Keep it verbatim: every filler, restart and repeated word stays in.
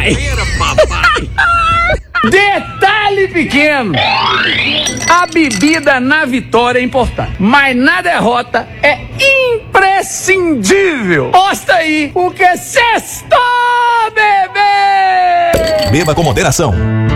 papai. papai. Detalhe pequeno: a bebida na vitória é importante, mas na derrota é imprescindível. Posta aí, porque sextou, bebê! Beba com moderação.